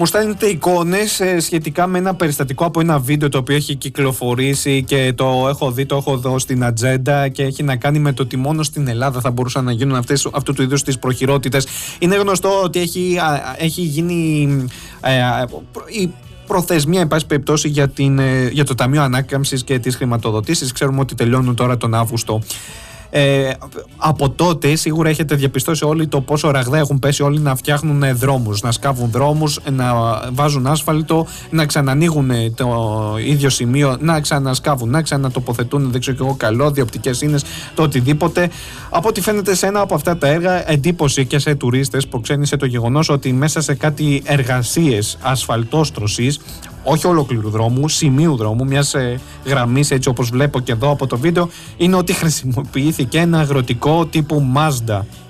Μου στέλνετε εικόνες σχετικά με ένα περιστατικό από ένα βίντεο το οποίο έχει κυκλοφορήσει και το έχω δει, το έχω δω στην ατζέντα και έχει να κάνει με το ότι μόνο στην Ελλάδα θα μπορούσαν να γίνουν αυτού του είδους τις προχειρότητες. Είναι γνωστό ότι έχει γίνει η προθεσμία, εν πάση περιπτώσει, για το Ταμείο Ανάκαμψης και τις χρηματοδοτήσεις. Ξέρουμε ότι τελειώνουν τώρα τον Αύγουστο. Από τότε σίγουρα έχετε διαπιστώσει όλοι το πόσο ραγδαία έχουν πέσει όλοι να φτιάχνουν δρόμους, να σκάβουν δρόμους, να βάζουν άσφαλτο, να ξανανοίγουν το ίδιο σημείο, να ξανασκάβουν, να ξανατοποθετούν, δεν ξέρω και εγώ, καλώδια, οπτικές ίνες, το οτιδήποτε. Από ό,τι φαίνεται σε ένα από αυτά τα έργα, εντύπωση και σε τουρίστες προξένησε το γεγονός ότι μέσα σε κάτι εργασίες ασφαλτόστρωσης, όχι ολόκληρου δρόμου, σημείου δρόμου, μιας γραμμής, έτσι όπως βλέπω και εδώ από το βίντεο, είναι ότι χρησιμοποιήθηκε ένα αγροτικό τύπου Mazda.